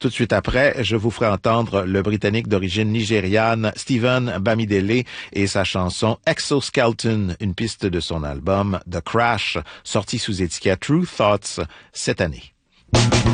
Tout de suite après, je vous ferai entendre le Britannique d'origine nigériane Stephen Bamidele et sa chanson Exoskeleton, une piste de son album The Crash, sorti sous étiquette True Thoughts cette année.